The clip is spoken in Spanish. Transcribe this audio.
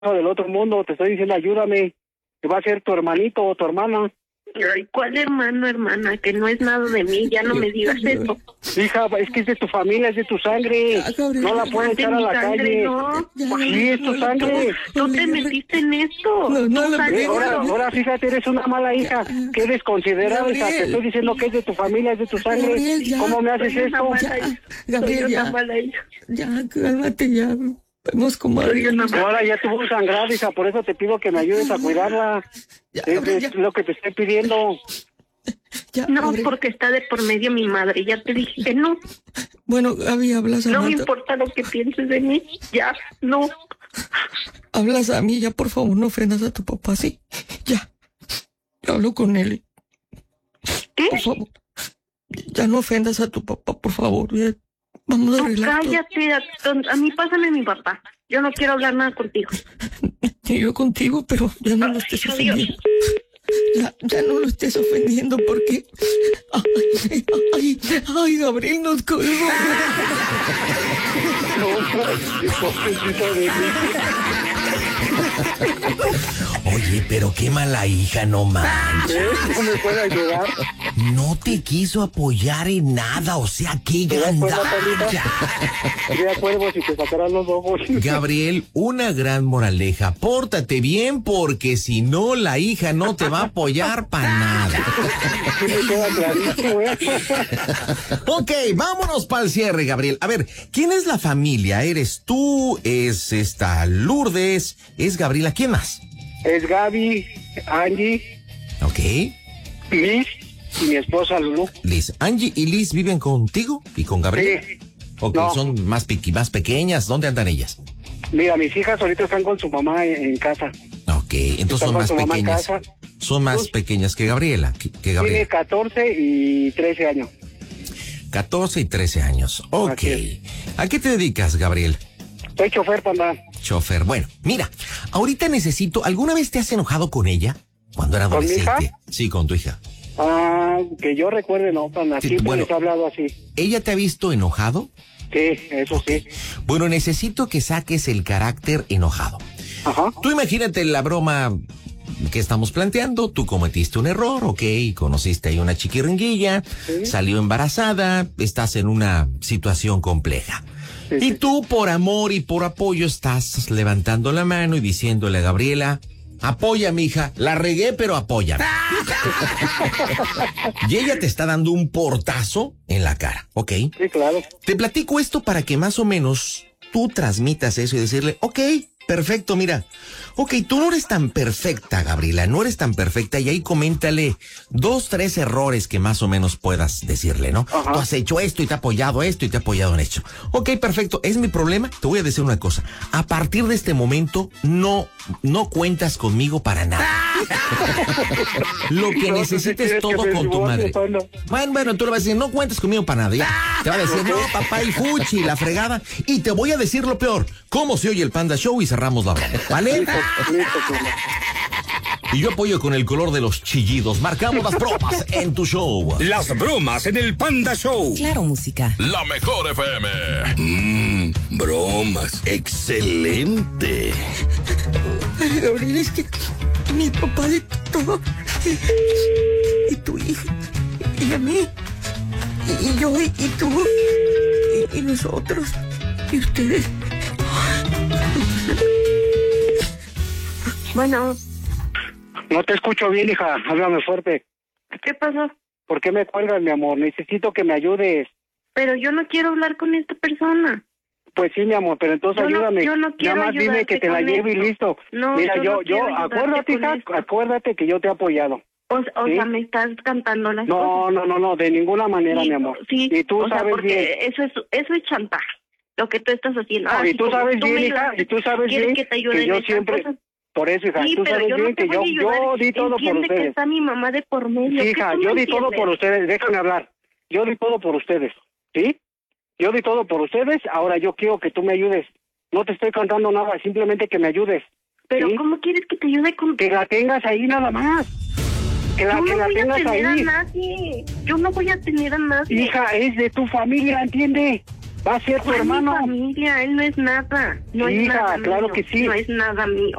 del otro mundo, te estoy diciendo, ayúdame, que va a ser tu hermanito o tu hermana. Ay, ¿cuál hermano, hermana? Que no es nada de mí, ya no me digas eso. Hija, es que es de tu familia, es de tu sangre. No la puedes echar a la calle. No. Sí, es tu sangre. Tú te metiste en esto. Ahora fíjate, eres una mala hija. Qué desconsiderada, hija. Te estoy diciendo que es de tu familia, es de tu sangre. ¿Cómo me haces esto? Gabriel, ya, cálmate, ya. Vemos como... Ahora ya tuvo un sangrado, hija, por eso te pido que me ayudes a cuidarla. Es lo que te estoy pidiendo. No, Gabriel, porque está de por medio mi madre, ya te dije que no. Bueno, Gaby, hablas a No me importa lo que pienses de mí, ya, no. Hablas a mí, ya, por favor, no ofendas a tu papá, ¿sí? Ya. Yo hablo con él. ¿Qué? Por favor. Ya no ofendas a tu papá, por favor, ya. Vamos a arreglar cállate, a mí pásame a mi papá. Yo no quiero hablar nada contigo. Yo contigo, pero ya no lo estés ofendiendo. Ya no lo estés ofendiendo porque... Ay, Gabriel nos colgó. Oye, pero qué mala hija, no manches. ¿No me puede ayudar? No te quiso apoyar en nada, o sea, qué gandalla. Sería cuervo si te sacaran los ojos. Gabriel, una gran moraleja. Pórtate bien porque si no, la hija no te va a apoyar para nada. Sí me queda clarísimo, ¿eh? Ok, vámonos para el cierre, Gabriel. A ver, ¿quién es la familia? ¿Eres tú? ¿Es esta Lourdes? ¿Es Gabriela? ¿Quién más? Es Gaby, Angie, Ok. Liz y mi esposa Lulu. Liz. ¿Angie y Liz viven contigo y con Gabriel? Sí. Ok, No. son más pequeñas. ¿Dónde andan ellas? Mira, mis hijas ahorita están con su mamá en casa. Ok, entonces son Están con más su mamá en pequeñas. casa. Son más pequeñas que Gabriela. Que Tiene Gabriela. 14 y 13 años. 14 y 13 años. Ok. Así ¿A qué te dedicas, Gabriel? Soy chofer, panda. Chofer. Bueno, mira, ahorita necesito... ¿Alguna vez te has enojado con ella? Cuando era ¿Con mi adolescente. hija? Sí, con tu hija. Que yo recuerde, no, panda. Sí, Siempre bueno. les he hablado así. ¿Ella te ha visto enojado? Sí, eso sí. Bueno, necesito que saques el carácter enojado. Ajá. Tú imagínate la broma que estamos planteando. Tú cometiste un error, ok, conociste ahí una chiquiringuilla, Sí. salió embarazada, estás en una situación compleja. Sí, Y sí. tú, por amor y por apoyo, estás levantando la mano y diciéndole a Gabriela, apoya, mija, la regué, pero apóyame. Y ella te está dando un portazo en la cara, ¿ok? Sí, claro. Te platico esto para que más o menos tú transmitas eso y decirle, ok, perfecto, mira. Ok, tú no eres tan perfecta, Gabriela, no eres tan perfecta, y ahí coméntale 2, 3 errores que más o menos puedas decirle, ¿no? Ajá. Tú has hecho esto y te ha apoyado esto y te ha apoyado en esto. Ok, perfecto, es mi problema. Te voy a decir una cosa. A partir de este momento, no cuentas conmigo para nada. Lo que necesites todo con tu madre. Bueno, tú le vas a decir, no cuentes conmigo para nada, ya. Te va a decir, no, papá, y fuchi, la fregada. Y te voy a decir lo peor, cómo se oye el Panda Show, y cerramos la broma, ¿vale? Listo, panda. Y yo apoyo con el color de los chillidos. Marcamos las bromas en tu show. Las bromas en el Panda Show. Claro, música. La mejor FM. Bromas. Excelente. Ay, Gabriel, es que mi papá de todo. Y tu hija. Y a mí. Y yo, y tú. Y nosotros. Y ustedes. Bueno, No te escucho bien, hija. Háblame fuerte. ¿qué pasó? ¿Por qué me cuelgas, mi amor? Necesito que me ayudes. Pero yo no quiero hablar con esta persona. Pues sí, mi amor, pero entonces ayúdame. yo no quiero Nada más dime ayudarte que te la con lleve y esto. listo. No, Mira, yo no quiero ayudarte acuérdate, con hija, esto. acuérdate que yo te he apoyado. O ¿Sí? sea, me estás cantando las cosas. No, de ninguna manera, Sí, mi amor. sí, Y tú o sea, sabes porque bien. eso es chantaje, lo que tú estás haciendo. No, y Así tú como sabes tú bien, me hija, ayudaste, y tú sabes ¿quieres bien que te ayude en yo estas siempre... cosas? Por eso, hija, Sí, tú pero sabes yo no bien te que voy a yo ayudar. di todo por Entiende que ustedes. está mi mamá de por medio. Sí, ¿Qué hija, tú no yo di todo entiendes? por ustedes, déjame hablar. Yo di todo por ustedes, ¿sí? Yo di todo por ustedes, ahora yo quiero que tú me ayudes. No te estoy cantando nada, simplemente que me ayudes. Pero ¿sí? ¿cómo quieres que te ayude con...? Que la tengas ahí nada más. Que la Yo no voy a tengas tener ahí. a nadie. Yo no voy a tener a nadie. Hija, es de tu familia, ¿entiende? Va a ser tu hermano. Mi familia, él no es nada. No es Hija, nada claro mío, que sí. No es nada mío.